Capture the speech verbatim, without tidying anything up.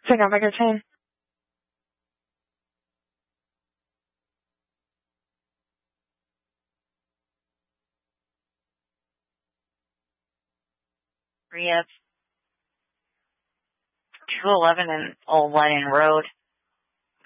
Take out Baker ten. Three up. two eleven and Old Lighting Road.